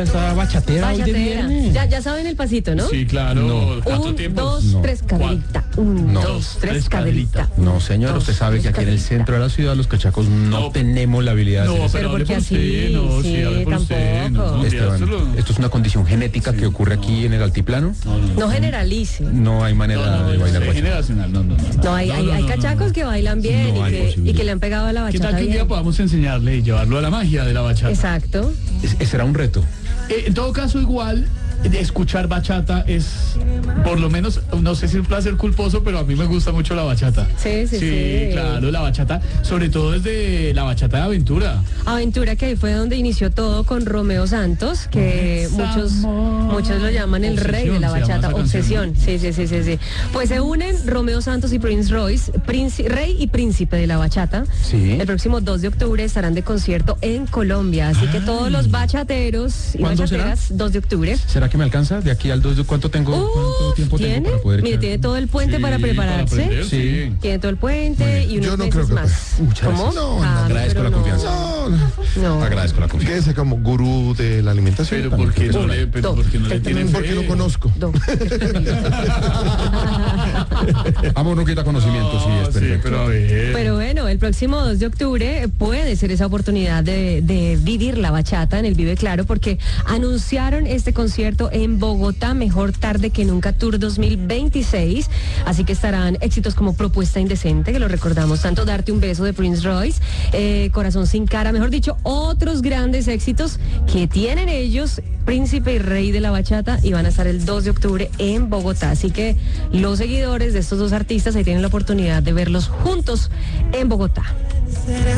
esa bachatera hoy de viernes. Ya saben el pasito, ¿no? Sí, claro. No. ¿Cuánto 1, tiempo? 2, 3, caderita. 1, 2, 3, caderita. No, señor, usted sabe que aquí en el centro de la ciudad los cachacos no tenemos la habilidad de hacer No, eso. pero hable porque por usted, así, no, sí, hable por usted, tampoco. no, Esteban, dígaselo. esto es una condición genética que ocurre aquí en el altiplano. No generalice. No hay manera de bailar es bachata. generacional, no. No, hay cachacos que bailan bien No hay y que posibilidad. le han pegado a la ¿Qué bachata tal que un día bien. podamos enseñarle y llevarlo a la magia de la bachata? Exacto. Será un reto. En todo caso, igual, escuchar bachata es, por lo menos, no sé si es un placer culposo, pero a mí me gusta mucho la bachata. Sí. Claro, la bachata, sobre todo desde la bachata de aventura. Aventura, que ahí fue donde inició todo con Romeo Santos, que muchos lo llaman el rey de la Obsesión, se llama bachata, esa Obsesión. canción. Sí. Pues se unen Romeo Santos y Prince Royce, rey y príncipe de la bachata. Sí. El próximo 2 de octubre estarán de concierto en Colombia, así que todos los bachateros y ¿Cuándo bachateras, 2 de octubre. ¿Será que me alcanza? De aquí al 2, ¿cuánto tiempo tengo ¿Tiene? para poder Mire, echar? tiene todo el puente Sí, para prepararse. aprender, Sí. Tiene todo el puente y unos Yo no meses creo que más. Muchas ¿Cómo? gracias. No, agradezco pero la confianza. No. Agradezco la confianza. Quédese como gurú de la alimentación. Pero ¿por qué no le, Do. ¿por qué no le tienen Porque fe? lo conozco. Do. Amor no quita conocimiento, sí, es Sí, perfecto. pero a ver. Pero bueno, el próximo 2 de octubre puede ser esa oportunidad de vivir la bachata en el Vive Claro, porque anunciaron este concierto en Bogotá, Mejor Tarde que Nunca Tour 2026. Así que estarán éxitos como Propuesta Indecente, que lo recordamos tanto, Darte un Beso de Prince Royce, Corazón Sin Cara, mejor dicho, otros grandes éxitos que tienen ellos, príncipe y rey de la bachata, y van a estar el 2 de octubre en Bogotá. Así que los seguidores de estos dos artistas ahí tienen la oportunidad de verlos juntos en Bogotá.